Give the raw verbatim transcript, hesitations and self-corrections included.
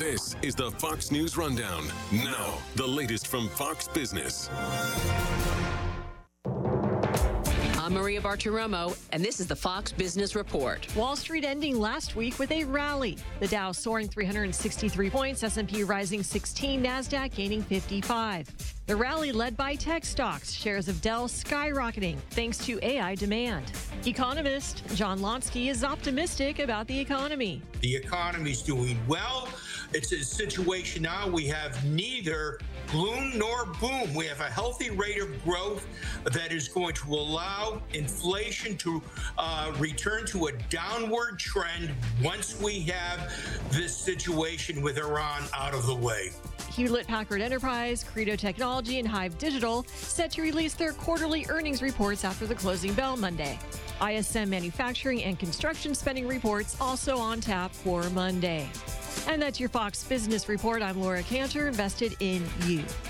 This is the Fox News Rundown. Now, the latest from Fox Business. I'm Maria Bartiromo, and this is the Fox Business Report. Wall Street ending last week with a rally. The Dow soaring three hundred sixty-three points, S and P rising sixteen, NASDAQ gaining fifty-five. The rally led by tech stocks, shares of Dell skyrocketing thanks to A I demand. Economist John Lonsky is optimistic about the economy. The economy's doing well. It's a situation now we have neither gloom nor boom. We have a healthy rate of growth that is going to allow inflation to uh, return to a downward trend once we have this situation with Iran out of the way. Hewlett-Packard Enterprise, Credo Technology, and Hive Digital set to release their quarterly earnings reports after the closing bell Monday. I S M manufacturing and construction spending reports also on tap for Monday. And that's your Fox Business Report. I'm Laura Cantor, invested in you.